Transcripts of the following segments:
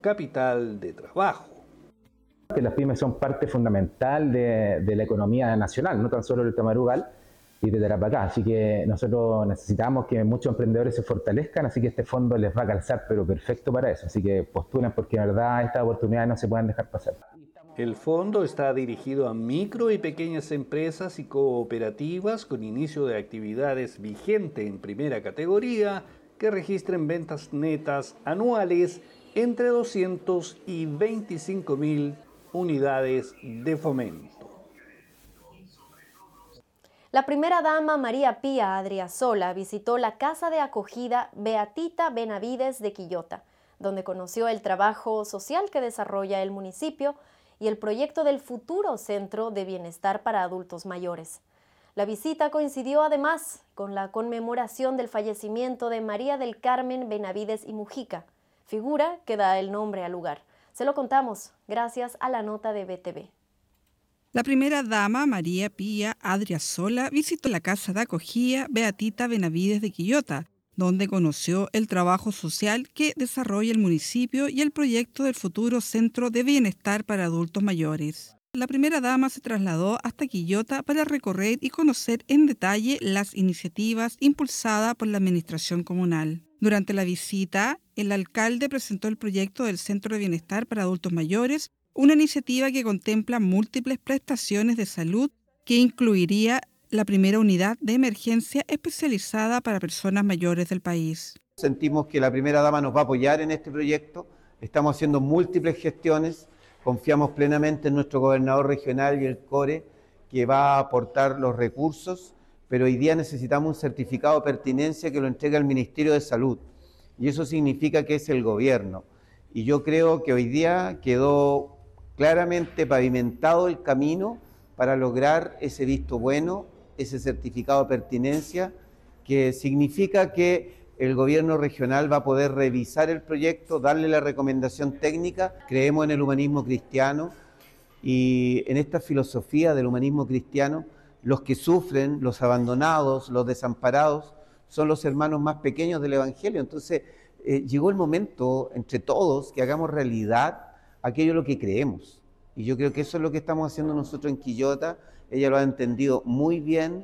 capital de trabajo. Que las pymes son parte fundamental de la economía nacional, no tan solo de Tamarugal y de Tarapacá. Así que nosotros necesitamos que muchos emprendedores se fortalezcan, así que este fondo les va a calzar, pero perfecto para eso. Así que postulen porque de verdad estas oportunidades no se pueden dejar pasar. El fondo está dirigido a micro y pequeñas empresas y cooperativas con inicio de actividades vigente en primera categoría que registren ventas netas anuales entre 200 y 25.000 unidades de fomento. La primera dama María Pía Adriasola visitó la casa de acogida Beatita Benavides de Quillota, donde conoció el trabajo social que desarrolla el municipio y el proyecto del futuro Centro de Bienestar para Adultos Mayores. La visita coincidió además con la conmemoración del fallecimiento de María del Carmen Benavides y Mujica, figura que da el nombre al lugar. Se lo contamos gracias a la nota de BTV. La primera dama, María Pía Adriasola, visitó la casa de acogida Beatita Benavides de Quillota, donde conoció el trabajo social que desarrolla el municipio y el proyecto del futuro Centro de Bienestar para Adultos Mayores. La primera dama se trasladó hasta Quillota para recorrer y conocer en detalle las iniciativas impulsadas por la administración comunal. Durante la visita, el alcalde presentó el proyecto del Centro de Bienestar para Adultos Mayores, una iniciativa que contempla múltiples prestaciones de salud que incluiría la primera unidad de emergencia especializada para personas mayores del país. Sentimos que la primera dama nos va a apoyar en este proyecto, estamos haciendo múltiples gestiones, confiamos plenamente en nuestro gobernador regional y el CORE que va a aportar los recursos, pero hoy día necesitamos un certificado de pertinencia que lo entregue el Ministerio de Salud y eso significa que es el gobierno. Y yo creo que hoy día quedó claramente pavimentado el camino para lograr ese visto bueno, ese certificado de pertinencia, que significa que el gobierno regional va a poder revisar el proyecto, darle la recomendación técnica. Creemos en el humanismo cristiano y en esta filosofía del humanismo cristiano, los que sufren, los abandonados, los desamparados, son los hermanos más pequeños del Evangelio. Entonces, llegó el momento entre todos que hagamos realidad aquello en lo que creemos. Y yo creo que eso es lo que estamos haciendo nosotros en Quillota. Ella lo ha entendido muy bien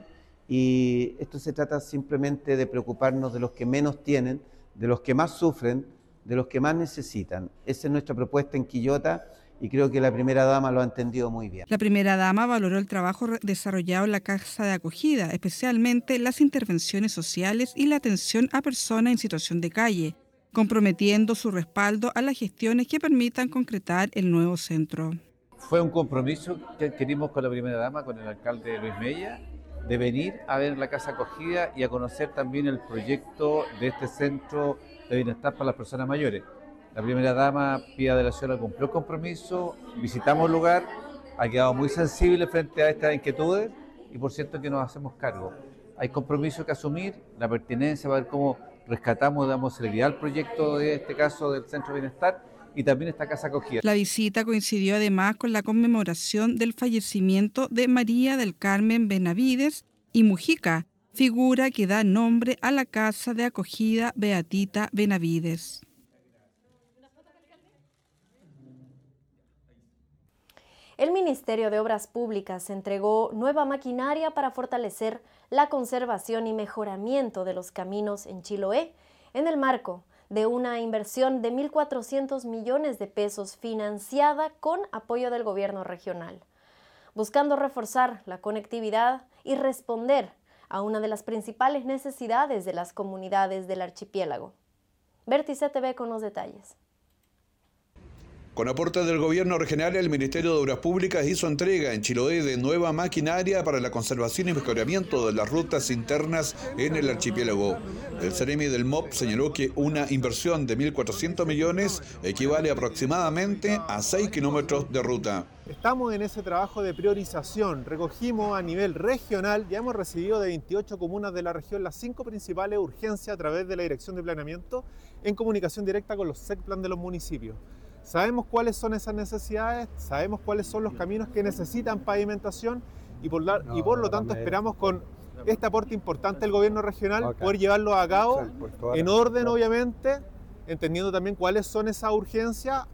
y esto se trata simplemente de preocuparnos de los que menos tienen, de los que más sufren, de los que más necesitan. Esa es nuestra propuesta en Quillota y creo que la primera dama lo ha entendido muy bien. La primera dama valoró el trabajo desarrollado en la casa de acogida, especialmente las intervenciones sociales y la atención a personas en situación de calle, comprometiendo su respaldo a las gestiones que permitan concretar el nuevo centro. Fue un compromiso que adquirimos con la primera dama, con el alcalde Luis Mella, de venir a ver la casa acogida y a conocer también el proyecto de este centro de bienestar para las personas mayores. La primera dama, Pía de la Ciudad, cumplió el compromiso, visitamos el lugar, ha quedado muy sensible frente a estas inquietudes y por cierto que nos hacemos cargo. Hay compromiso que asumir, la pertinencia, para ver cómo rescatamos, damos celeridad al proyecto de este caso del Centro de Bienestar y también esta casa acogida. La visita coincidió además con la conmemoración del fallecimiento de María del Carmen Benavides y Mujica, figura que da nombre a la casa de acogida Beatita Benavides. El Ministerio de Obras Públicas entregó nueva maquinaria para fortalecer la conservación y mejoramiento de los caminos en Chiloé, en el marco de una inversión de 1.400 millones de pesos financiada con apoyo del gobierno regional, buscando reforzar la conectividad y responder a una de las principales necesidades de las comunidades del archipiélago. Vértice TV con los detalles. Con aporte del gobierno regional, el Ministerio de Obras Públicas hizo entrega en Chiloé de nueva maquinaria para la conservación y mejoramiento de las rutas internas en el archipiélago. El Ceremi del MOP señaló que una inversión de 1.400 millones equivale aproximadamente a 6 kilómetros de ruta. Estamos en ese trabajo de priorización. Recogimos a nivel regional, ya hemos recibido de 28 comunas de la región las 5 principales urgencias a través de la Dirección de Planeamiento en comunicación directa con los SECPLAN de los municipios. Sabemos cuáles son esas necesidades, sabemos cuáles son los caminos que necesitan pavimentación y por lo tanto esperamos con este aporte importante del gobierno regional poder llevarlo a cabo en orden obviamente, entendiendo también cuáles son esas urgencias,